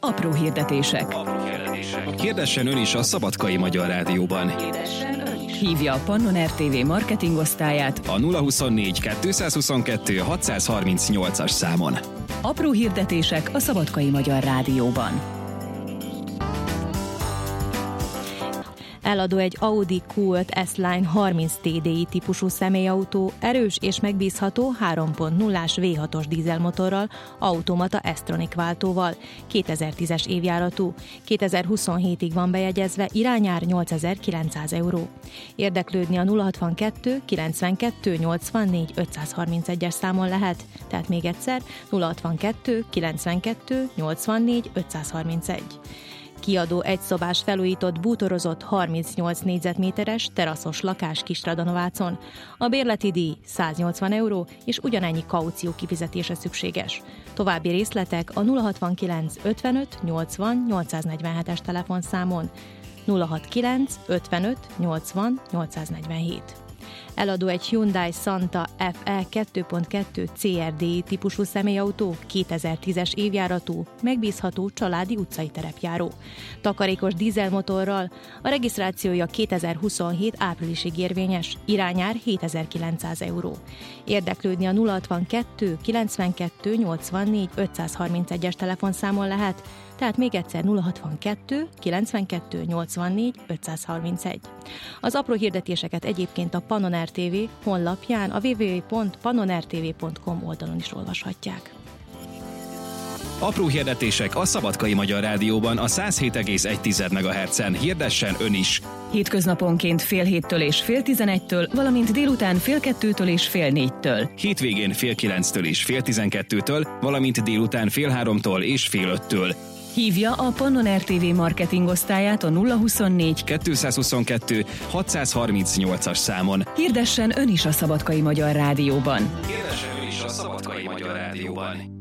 Apró hirdetések. Hirdessen ön is a Szabadkai Magyar Rádióban. Hívja a Pannon RTV marketingosztályát A 024 222 638-as számon. Apró hirdetések a Szabadkai Magyar Rádióban. Eladó egy Audi Q5 S-Line 30 TDI típusú személyautó, erős és megbízható 3.0-ás V6-os dízelmotorral, automata S-Tronic váltóval, 2010-es évjáratú, 2027-ig van bejegyezve, irányár 8900 €. Érdeklődni a 062 92 84 531-es számon lehet, tehát még egyszer 062 92 84 531. Kiadó egyszobás felújított bútorozott 38 négyzetméteres teraszos lakás Kisradanovácon. A bérleti díj 180 € és ugyanennyi kaució kifizetése szükséges. További részletek a 069 55 80 847-es telefonszámon. 069 55 80 847. Eladó egy Hyundai Santa FE 2.2 CRDI típusú személyautó, 2010-es évjáratú, megbízható családi utcai terepjáró. Takarékos dízelmotorral, a regisztrációja 2027 áprilisig érvényes, irányár 7900 €. Érdeklődni a 062 92 84 531-es telefonszámon lehet, tehát még egyszer 062 92 84 531. Az apró hirdetéseket egyébként a Pannon RTV honlapján, a www.pannonrtv.com oldalon is olvashatják. Apró hirdetések a Szabadkai Magyar Rádióban a 107,1 MHz-en. Hirdessen ön is! Hétköznaponként fél 7-től és fél 11-től, valamint délután fél 2-től és fél 4-től. Hétvégén fél 9-től és fél 12-től, valamint délután fél 3-tól és fél 5-től. Hívja a Pannon RTV marketingosztályát a 024 222 638-as számon. Hirdessen ön is a Szabadkai Magyar Rádióban. Hirdessen ön is a Szabadkai Magyar Rádióban.